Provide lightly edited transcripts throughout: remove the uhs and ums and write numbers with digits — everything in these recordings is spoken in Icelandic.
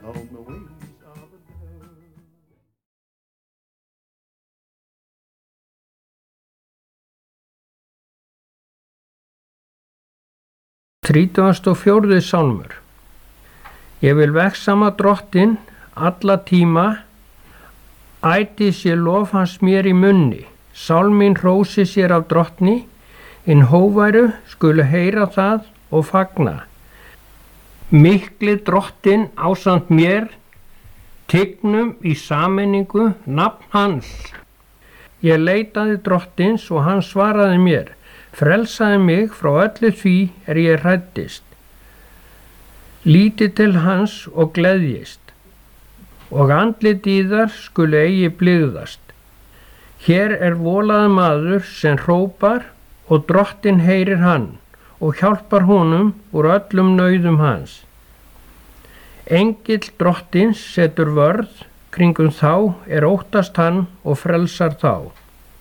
on the wings of a dove. 34. sálmur. Ég vil vegsama Drottinn alla tíma, ætíð sé lof hans mér í munni. Sál mín hrósi sér af Drottni, hinn hóværu skulu heyra það og fagna. Mikli Drottinn ásamt mér, tignum í sameiningu nafn hans. Ég leitaði Drottins og hann svaraði mér, frelsaði mig frá öllu því ég hræddist. Líti til hans og gleðjist, og andlit yðar skulu eigi blygðast. Hér volaði maður sem hrópar og Drottinn heyrir hann og hjálpar honum úr öllum nauðum hans. Engill Drottins setur vörð kringum þá óttast hann og frelsar þá.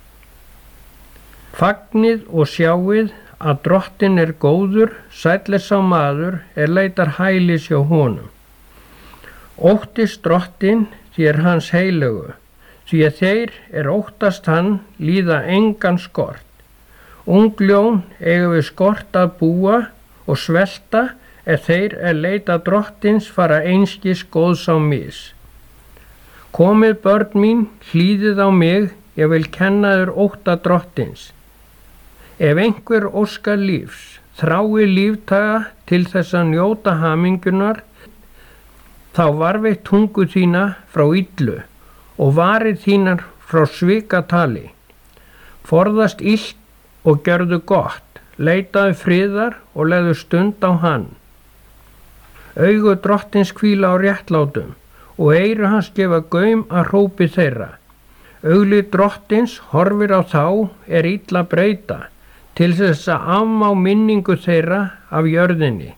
Fagnið og sjáið að Drottinn góður, sæll sá maður leitar hælis hjá honum. Óttist Drottinn því hans heilögu, því að þeir óttast hann líða engan skort. Ungljón eiga við skort að búa og svelta þeir leita Drottins fara einskis góðs á mis. Komið börn mín, hlýðið á mig, ég vil kenna þér ótta Drottins. Ef einhver óskar lífs, þrái lífdaga til þess að njóta hamingjunar, þá varveitt tungu þína frá illu og varir þínar frá svikatali. Forðast illt og gjörðu gott, leitaðu friðar og legðu stund á hann. Augu Drottins hvíla á réttlátum og eyru hans gefa gaum að hrópi þeirra. Auglið Drottins horfir á þá illa breyta, til þess að afmá minningu þeirra af jörðinni.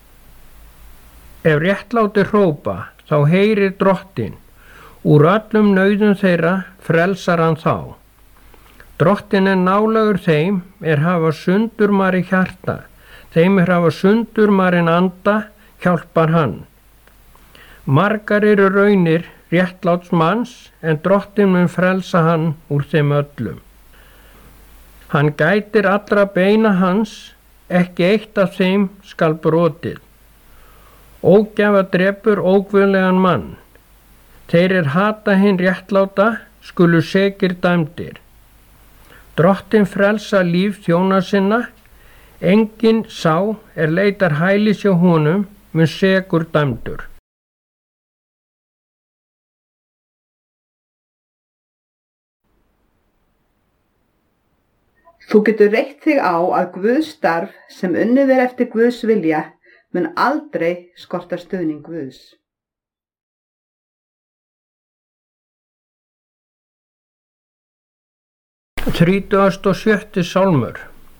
Ef réttlátir hrópa, þá heyrir Drottinn, úr öllum nauðum þeirra frelsar hann þá. Drottinn nálægur þeim hafa sundurmari hjarta, þeim hafa sundurmarin anda, hjálpar hann. Margar raunir réttláts manns, en Drottinn mun frelsa hann úr þeim öllum. Hann gætir allra beina hans, ekki eitt af þeim skal brotið. Ógæfa drepur óguðlegan mann. Þeir hata hinn réttláta, skulu sekir dæmdir. Drottinn frelsa líf þjóna sinna, enginn sá leitar hælis hjá honum, mun sekur dæmdur. Þú getur reitt þig á að Guðs starf sem unnið eftir Guðs vilja mun aldrei skorta stuðning Guðs. Þrítugasti og sjötti sálmur.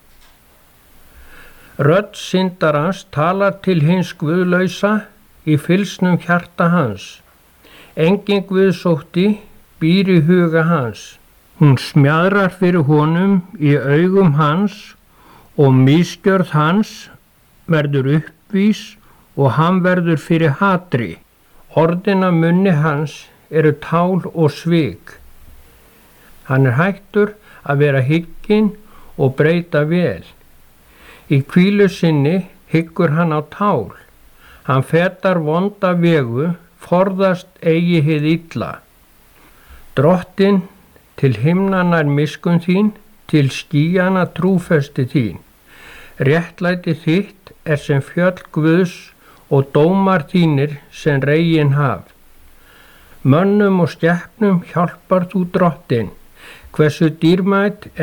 Rödd syndarans talar til hins guðlausa í fylsnum hjarta hans. Engin guðsótti býr í huga hans. Hún smjaðrar fyrir honum í augum hans og misgjörð hans verður uppvís og hann verður fyrir hatri. Orðin af munni hans tál og svik. Hann hættur að vera hygginn og breyta vel. Í hvílu sinni hyggur hann á tál. Hann fetar vonda vegu, forðast eigi hið illa. Drottinn til himnanna miskunn þín, til skýjana trúfesti þín. Réttlæti þitt sem fjöll Guðs og dómar þínir sem regin haf. Mönnum og skepnum hjálpar þú Drottinn, hversu dýrmæt